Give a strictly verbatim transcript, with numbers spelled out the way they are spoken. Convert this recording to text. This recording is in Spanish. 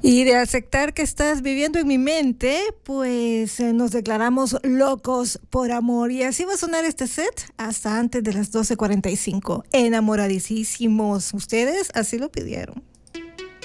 Y de aceptar que estás viviendo en mi mente, pues eh, nos declaramos locos por amor. Y así va a sonar este set hasta antes de las doce cuarenta y cinco. Enamoradísimos. Ustedes así lo pidieron.